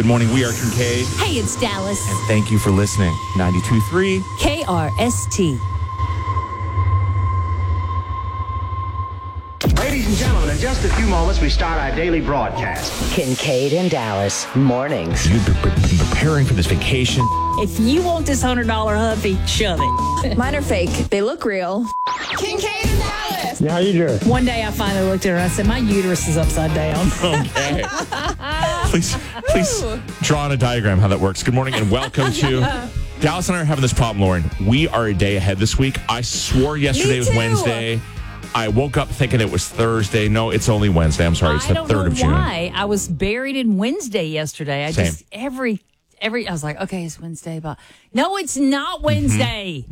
Good morning. We are Kincaid. Hey, it's Dallas. And thank you for listening. 92.3 KRST. Ladies and gentlemen, in just a few moments, we start our daily broadcast. Kincaid and Dallas, mornings. You've been preparing for this vacation. If you want this $100 huffy, shove it. Mine are fake. They look real. Kincaid and Dallas. Yeah, how you doing? One day I finally looked at her and I said, my uterus is upside down. Okay. Please draw on a diagram how that works. Good morning and welcome to... Dallas and I are having this problem, Lauren. We are a day ahead this week. I swore yesterday was Wednesday. I woke up thinking it was Thursday. No, it's only Wednesday. I'm sorry. It's the 3rd of June. Why. I was buried in Wednesday yesterday. Same. Just every I was like, okay, it's Wednesday, but no, it's not Wednesday.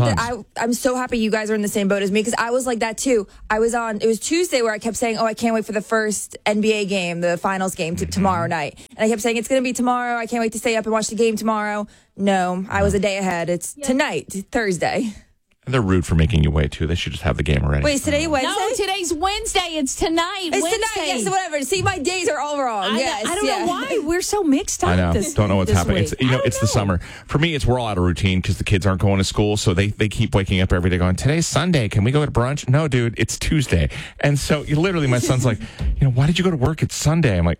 I'm so happy you guys are in the same boat as me because I was like that too. It was Tuesday where I kept saying, I can't wait for the first NBA game, the finals game tomorrow night. And I kept saying, it's going to be tomorrow. I can't wait to stay up and watch the game tomorrow. No, I was a day ahead. It's tonight, Thursday. And they're rude for making you wait, too. They should just have the game already. Wait, is today Wednesday? No, today's Wednesday. It's tonight. It's Wednesday. tonight. Yes, whatever. See, my days are all wrong. I don't know why. We're so mixed up. I know. Don't know what's happening. Week. It's the summer. For me, we're all out of routine because the kids aren't going to school. So they keep waking up every day going, today's Sunday. Can we go to brunch? No, dude, it's Tuesday. And so literally my son's like, why did you go to work? It's Sunday. I'm like,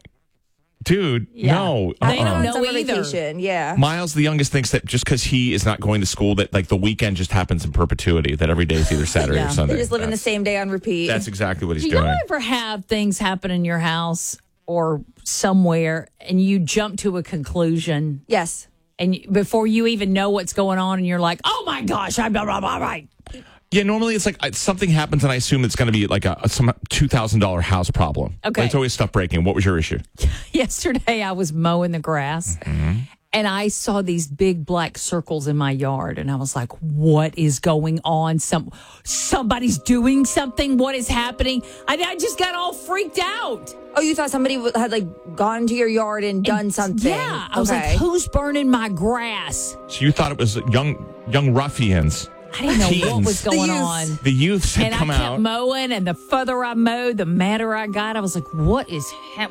dude, no. They don't know Summer either. vacation, yeah. Miles, the youngest, thinks that just because he is not going to school, that like the weekend just happens in perpetuity, that every day is either Saturday or Sunday. They're just living the same day on repeat. That's exactly what he's Do doing. you ever have things happen in your house or somewhere and you jump to a conclusion? Yes. And before you even know what's going on, and you're like, oh my gosh, I'm blah, blah, blah, right. Yeah, normally it's like something happens and I assume it's going to be like some $2,000 house problem. Okay. But it's always stuff breaking. What was your issue? Yesterday I was mowing the grass and I saw these big black circles in my yard and I was like, what is going on? Somebody's doing something. What is happening? I just got all freaked out. Oh, you thought somebody had gone into your yard and done something? Yeah. I was like, who's burning my grass? So you thought it was young ruffians. I didn't know what Teens. was going on. The youths had And come I kept out. mowing, and the further I mowed, the madder I got. I was like, what is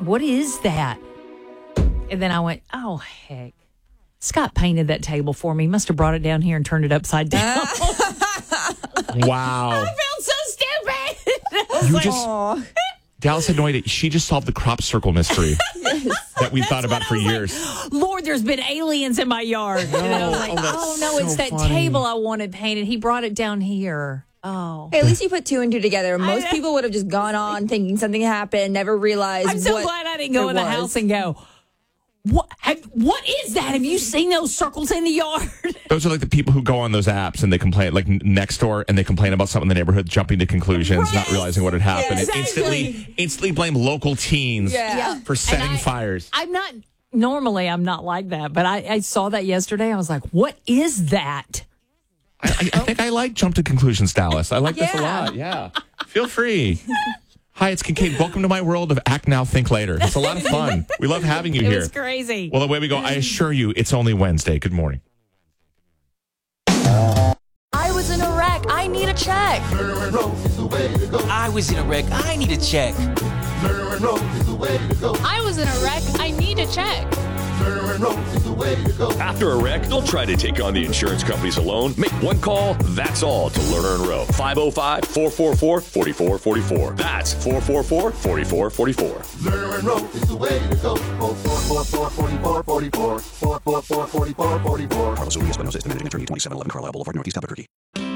that? And then I went, oh, heck. Scott painted that table for me. Must have brought it down here and turned it upside down. Wow. I felt so stupid. Dallas had no idea. She just solved the crop circle mystery that we thought about for years. Lord, there's been aliens in my yard. And I was like, it's that table I wanted painted. He brought it down here. Oh. Hey, at least you put two and two together. Most people would have just gone on thinking something happened, never realized. I'm so glad I didn't go in the house and go, what is that? Have you seen those circles in the yard? Those are like the people who go on those apps and they complain, like next door, and they complain about something in the neighborhood, jumping to conclusions, not realizing what had happened. Yeah, And instantly blame local teens for setting fires. I'm not like that, but I saw that yesterday. I was like, what is that? I think I like jump to conclusions, Dallas. I like this a lot. Yeah. Feel free. Hi, it's Kincaid. Welcome to my world of Act Now, Think Later. It's a lot of fun. We love having you here. It was crazy. Well, away we go. I assure you, it's only Wednesday. Good morning. I was in a wreck. I need a check. I was in a wreck. I need a check. I was in a wreck. I need a check. After a wreck, don't try to take on the insurance companies alone. Make one call, that's all, to Lerner and Rowe. 505-444-4444. That's 444-4444. Lerner and Rowe is the way to go. 444-4444. 444-4444. Carlos Urias, Espinosa, Managing Attorney, 2711 Carlisle Boulevard, Northeast Albuquerque.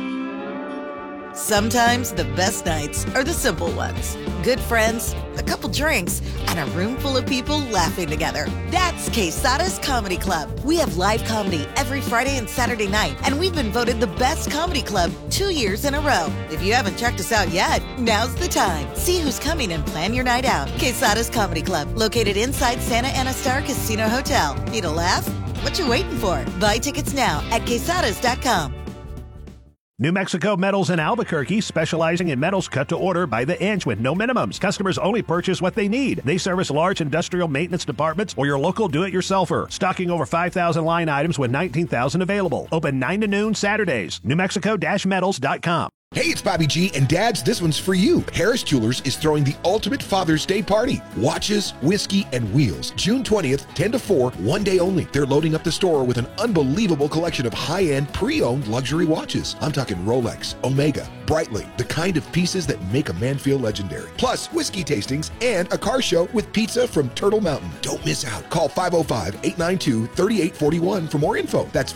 Sometimes the best nights are the simple ones. Good friends, a couple drinks, and a room full of people laughing together. That's Quesada's Comedy Club. We have live comedy every Friday and Saturday night, and we've been voted the best comedy club 2 years in a row. If you haven't checked us out yet, now's the time. See who's coming and plan your night out. Quesada's Comedy Club, located inside Santa Ana Star Casino Hotel. Need a laugh? What you waiting for? Buy tickets now at quesadas.com. New Mexico Metals in Albuquerque, specializing in metals cut to order by the inch with no minimums. Customers only purchase what they need. They service large industrial maintenance departments or your local do-it-yourselfer. Stocking over 5,000 line items with 19,000 available. Open 9 to noon Saturdays. NewMexico-metals.com. Hey, it's Bobby G, and dads, this one's for you. Harris Jewelers is throwing the ultimate Father's Day party. Watches, whiskey, and wheels. June 20th, 10 to 4, one day only. They're loading up the store with an unbelievable collection of high-end, pre-owned luxury watches. I'm talking Rolex, Omega, Breitling, the kind of pieces that make a man feel legendary. Plus, whiskey tastings and a car show with pizza from Turtle Mountain. Don't miss out. Call 505-892-3841 for more info. That's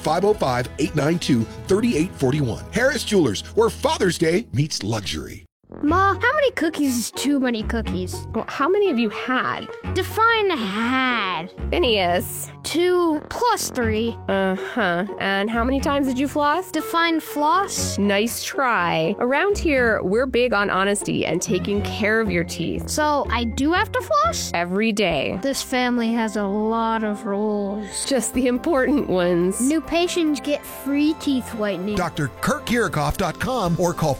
505-892-3841. Harris Jewelers, where Father's Day meets luxury. Ma, how many cookies is too many cookies? Well, how many have you had? Define had. Phineas. 2 plus 3. Uh-huh. And how many times did you floss? Define floss. Nice try. Around here, we're big on honesty and taking care of your teeth. So I do have to floss? Every day. This family has a lot of rules. Just the important ones. New patients get free teeth whitening. DrKirkYurikoff.com or call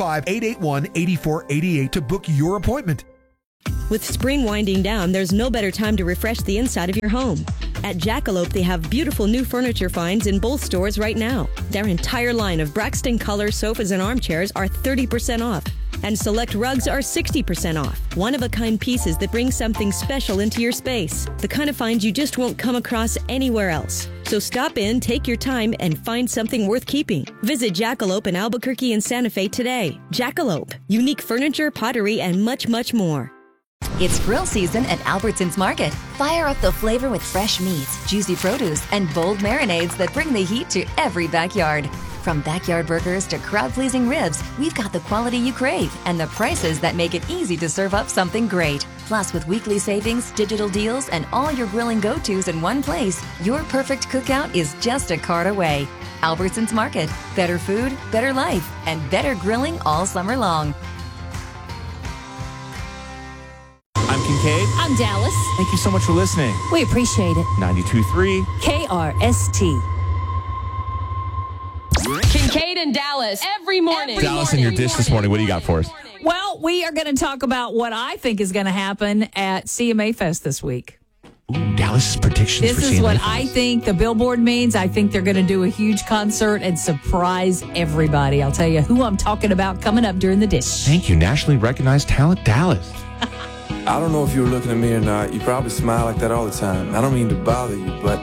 505-881-8488 to book your appointment. With spring winding down, there's no better time to refresh the inside of your home. At Jackalope, they have beautiful new furniture finds in both stores right now. Their entire line of Braxton Color sofas and armchairs are 30% off, and select rugs are 60% off. One-of-a-kind pieces that bring something special into your space. The kind of finds you just won't come across anywhere else. So stop in, take your time, and find something worth keeping. Visit Jackalope in Albuquerque and Santa Fe today. Jackalope. Unique furniture, pottery, and much, much more. It's grill season at Albertsons Market. Fire up the flavor with fresh meats, juicy produce, and bold marinades that bring the heat to every backyard. From backyard burgers to crowd-pleasing ribs, we've got the quality you crave and the prices that make it easy to serve up something great. Plus, with weekly savings, digital deals, and all your grilling go-tos in one place, your perfect cookout is just a cart away. Albertsons Market. Better food, better life, and better grilling all summer long. I'm Kincaid. I'm Dallas. Thank you so much for listening. We appreciate it. 92.3 KRST. Kincaid and Dallas every morning. Dallas, in your dish this morning, what do you got for us? Well, we are going to talk about what I think is going to happen at CMA Fest this week. Ooh, Dallas's predictions This for is CMA what Fest. I think the billboard means. I think they're going to do a huge concert and surprise everybody. I'll tell you who I'm talking about coming up during the dish. Thank you, nationally recognized talent, Dallas. I don't know if you were looking at me or not. You probably smile like that all the time. I don't mean to bother you, but